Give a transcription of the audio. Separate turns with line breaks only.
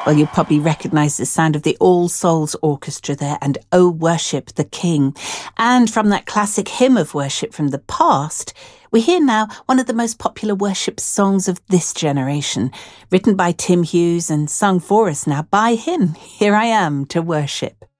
Well, you'll probably recognise the sound of the All Souls Orchestra there and Oh Worship the King. And from that classic hymn of worship from the past, we hear now one of the most popular worship songs of this generation, written by Tim Hughes and sung for us now by him. Here I Am to Worship.